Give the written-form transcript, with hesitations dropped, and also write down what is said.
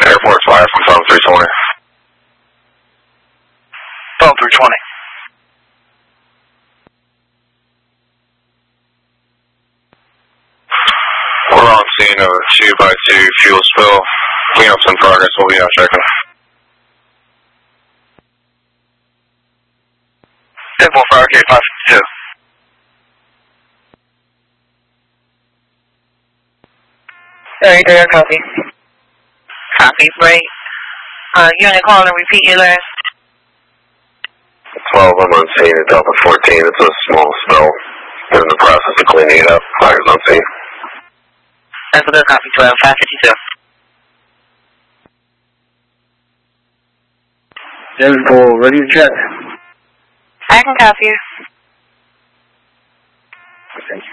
Airport's wire from phone 320. Phone 320. We're on scene of a 2x2 fuel spill. Cleanup's in progress. We'll be out checking. 10-4 RK 552. There, copy. Copy, break. Unit call and repeat your last. 12, I'm on scene at Delta 14. It's a small spill. We're in the process of cleaning it up. Fires on scene. That's a good copy, 12, 552. 10-4, ready to check. I can copy you. Thank